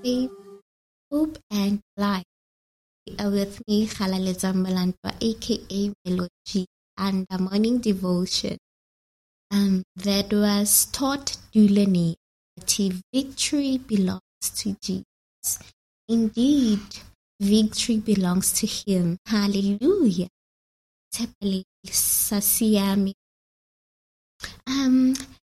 faith, hope, and life. With me, Khalale Zambalantwa, aka Melody, and the morning devotion. That was taught Dulani that victory belongs to Jesus. Indeed, victory belongs to Him. Hallelujah. Tepali Sasiami.